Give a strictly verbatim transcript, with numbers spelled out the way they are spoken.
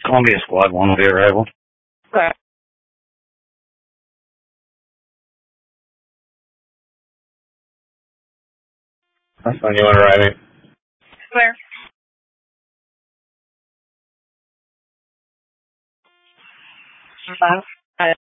Columbia Squad one will be arrival. Okay. That's when you want to arrive. Where? Five.